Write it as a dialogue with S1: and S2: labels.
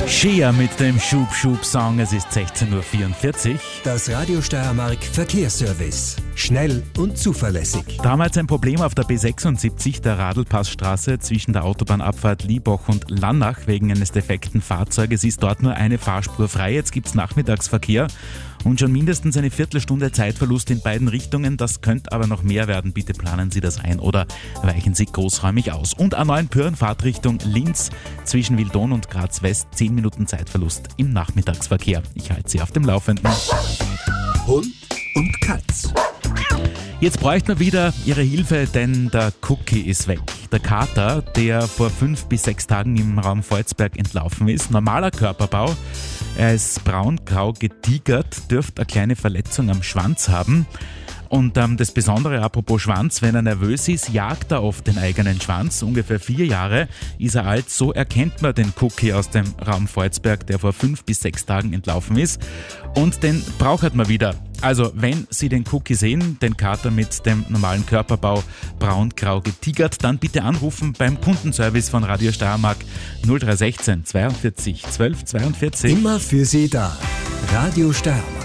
S1: Cher mit dem Schub-Schub-Song, es ist 16.44 Uhr.
S2: Das Radio Steiermark Verkehrsservice. Schnell und zuverlässig.
S1: Damals ein Problem auf der B76, der Radlpassstraße zwischen der Autobahnabfahrt Liebach und Lannach wegen eines defekten Fahrzeuges. Ist dort nur eine Fahrspur frei. Jetzt gibt es Nachmittagsverkehr und schon mindestens eine Viertelstunde Zeitverlust in beiden Richtungen. Das könnte aber noch mehr werden. Bitte planen Sie das ein oder weichen Sie großräumig aus. Und A9 Pyhrn, Fahrtrichtung Linz zwischen Wildon und Graz West. 10 Minuten Zeitverlust im Nachmittagsverkehr. Ich halte Sie auf dem Laufenden.
S2: Hund und Katz.
S1: Jetzt bräuchten wir wieder Ihre Hilfe, denn der Cookie ist weg. Der Kater, der vor 5 bis 6 Tagen im Raum Volzberg entlaufen ist, normaler Körperbau, er ist braun-grau getigert, dürfte eine kleine Verletzung am Schwanz haben. Und das Besondere, apropos Schwanz, wenn er nervös ist, jagt er oft den eigenen Schwanz. Ungefähr 4 Jahre ist er alt. So erkennt man den Cookie aus dem Raum Volzberg, der vor 5 bis 6 Tagen entlaufen ist. Und den braucht man wieder. Also wenn Sie den Cookie sehen, den Kater mit dem normalen Körperbau, braun-grau getigert, dann bitte anrufen beim Kundenservice von Radio Steiermark 0316 42 12 42.
S2: Immer für Sie da. Radio Steiermark.